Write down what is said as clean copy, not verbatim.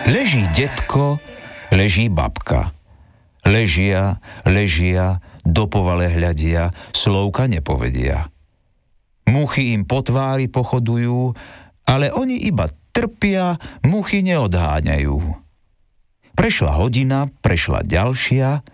Leží detko, leží babka. Ležia, do povale hľadia, slovka nepovedia. Muchy im po tvári pochodujú, ale oni iba trpia, muchy neodháňajú. Prešla hodina, prešla ďalšia